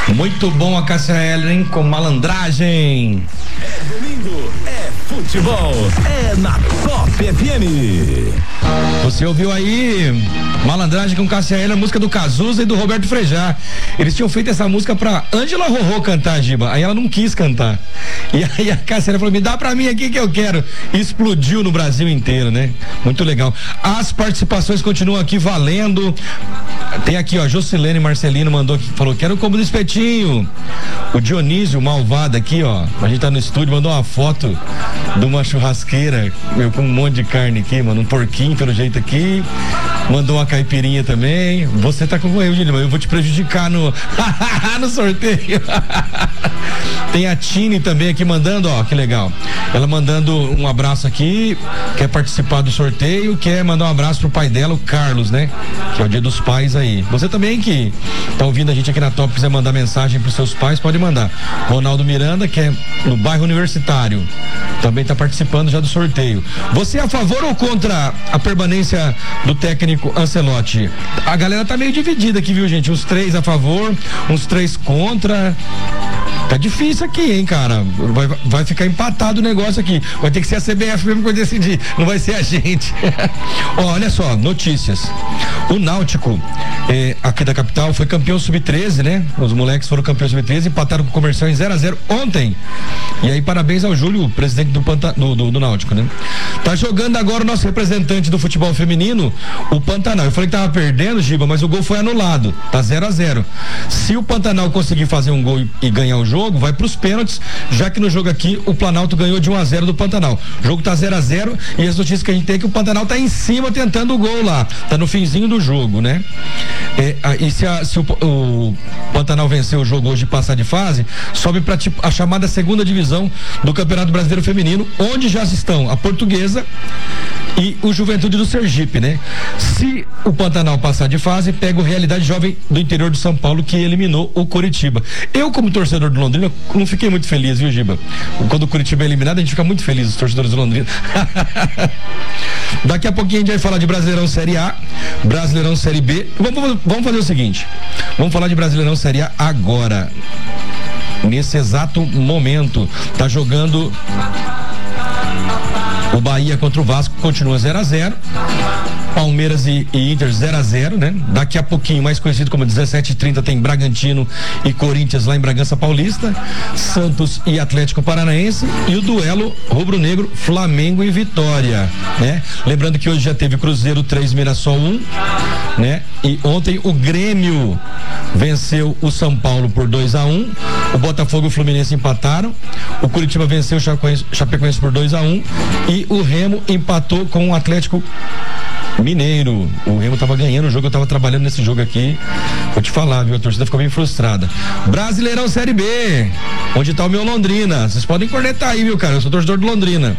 Muito bom a Cássia Eller, com malandragem. É domingo, é futebol, é na Top FM. Você ouviu aí Malandragem com Cássia Eller, música do Cazuza e do Roberto Frejá. Eles tinham feito essa música pra Ângela Rorô cantar, Giba. Aí ela não quis cantar. E aí a Cássia Eller falou: me dá pra mim aqui que eu quero. E explodiu no Brasil inteiro, né? Muito legal. As participações continuam aqui valendo. Tem aqui, ó, Jocilene Marcelino mandou aqui, falou: quero o combo do espetinho. O Dionísio Malvado aqui, ó, a gente tá no estúdio, mandou uma foto de uma churrasqueira, meu, com um monte de carne aqui, mano, um porquinho pelo jeito aqui. Mandou uma caipirinha também. Você tá com eu, Gilma, eu vou te prejudicar no no sorteio. Tem a Tine também aqui mandando, ó, que legal. Ela mandando um abraço aqui, quer participar do sorteio, quer mandar um abraço pro pai dela, o Carlos, né? Que é o Dia dos Pais aí. Você também que tá ouvindo a gente aqui na Top, quiser mandar mensagem pros seus pais, pode mandar. Ronaldo Miranda, que é no bairro Universitário, também tá participando já do sorteio. Você é a favor ou contra a permanência do técnico Ancelotti? A galera tá meio dividida aqui, viu, gente? Uns 3 a favor, uns 3 contra. Tá difícil aqui, hein, cara? Vai ficar empatado o negócio aqui. Vai ter que ser a CBF mesmo pra decidir. Não vai ser a gente. Ó, olha só, notícias. O Náutico, aqui da capital, foi campeão sub-13, né? Os moleques foram campeões sub-13, empataram com o Comercial em 0-0 ontem. E aí, parabéns ao Júlio, presidente do Náutico, né? Tá jogando agora o nosso representante do futebol feminino, o Pantanal. Eu falei que tava perdendo, Giba, mas o gol foi anulado. Tá 0-0. Se o Pantanal conseguir fazer um gol e ganhar o jogo, vai pros pênaltis, já que no jogo aqui o Planalto ganhou de 1-0 do Pantanal. O jogo tá 0-0 e as notícias que a gente tem é que o Pantanal tá em cima tentando o gol lá. Tá no finzinho do jogo, né? E se o Pantanal vencer o jogo hoje e passar de fase, sobe pra a chamada segunda divisão do Campeonato Brasileiro Feminino, onde já estão a Portuguesa e o Juventude do Sergipe, né? Se o Pantanal passar de fase, pega o Realidade Jovem do interior de São Paulo, que eliminou o Coritiba. Eu, como torcedor do Londrina, não fiquei muito feliz, viu, Giba? Quando o Coritiba é eliminado, a gente fica muito feliz, os torcedores do Londrina. Daqui a pouquinho a gente vai falar de Brasileirão Série A, Brasileirão Série B. Vamos fazer o seguinte, vamos falar de Brasileirão Série A agora. Nesse exato momento, tá jogando o Bahia contra o Vasco, continua 0-0. Palmeiras e Inter 0-0, né? Daqui a pouquinho, mais conhecido como 17h30, tem Bragantino e Corinthians lá em Bragança Paulista, Santos e Atlético Paranaense e o duelo rubro-negro, Flamengo e Vitória, né? Lembrando que hoje já teve Cruzeiro 3, Mirassol 1, né? E ontem o Grêmio venceu o São Paulo por 2-1, o Botafogo e o Fluminense empataram, o Curitiba venceu o Chapecoense por 2-1 e o Remo empatou com o Atlético Mineiro. O Remo tava ganhando o jogo, eu tava trabalhando nesse jogo aqui. Vou te falar, viu? A torcida ficou bem frustrada. Brasileirão Série B, onde tá o meu Londrina. Vocês podem cornetar aí, viu, cara? Eu sou torcedor do Londrina.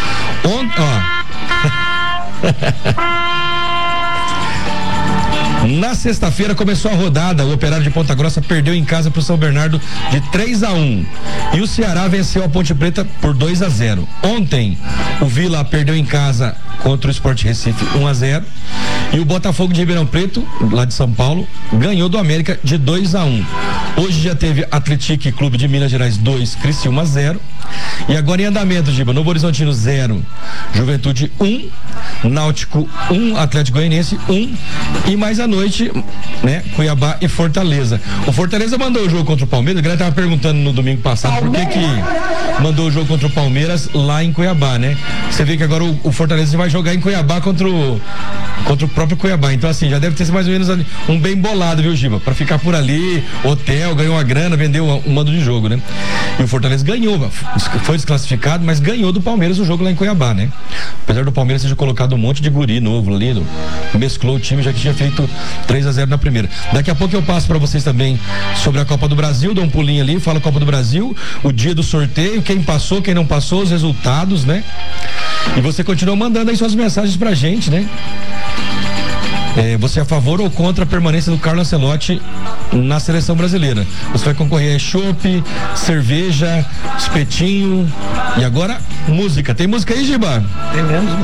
Na sexta-feira começou a rodada, o Operário de Ponta Grossa perdeu em casa pro São Bernardo de 3-1 e o Ceará venceu a Ponte Preta por 2-0. Ontem o Vila perdeu em casa contra o Sport Recife 1-0 e o Botafogo de Ribeirão Preto, lá de São Paulo, ganhou do América de 2-1. Hoje já teve Atlético Clube de Minas Gerais 2, Criciúma 0. E agora em andamento, Giba, Novo Horizontino 0, Juventude 1, Náutico 1, Atlético Goianiense 1 e mais à noite, né, Cuiabá e Fortaleza. O Fortaleza mandou o jogo contra o Palmeiras, a galera tava perguntando no domingo passado por que mandou o jogo contra o Palmeiras lá em Cuiabá, né? Você vê que agora o Fortaleza vai jogar em Cuiabá contra o próprio Cuiabá, então assim, já deve ter mais ou menos um bem bolado, viu, Giba? Pra ficar por ali, hotel, ganhou uma grana, vendeu um mando de jogo, né? E o Fortaleza ganhou, foi desclassificado, mas ganhou do Palmeiras o jogo lá em Cuiabá, né? Apesar do Palmeiras ter colocado um monte de guri novo ali, mesclou o time, já que tinha feito 3-0 na primeira. Daqui a pouco eu passo pra vocês também sobre a Copa do Brasil, dou um pulinho ali, falo Copa do Brasil, o dia do sorteio, quem passou, quem não passou, os resultados, né? E você continua mandando aí suas mensagens pra gente, né? Você é a favor ou contra a permanência do Carlo Ancelotti na seleção brasileira? Você vai concorrer a chopp, cerveja, espetinho e agora música. Tem música aí, Giba? Tem mesmo.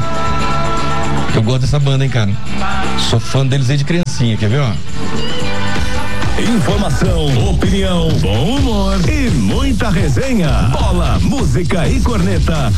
Eu gosto dessa banda, hein, cara? Sou fã deles desde criancinha, quer ver, ó? Informação, opinião, bom humor e muita resenha. Bola, música e corneta.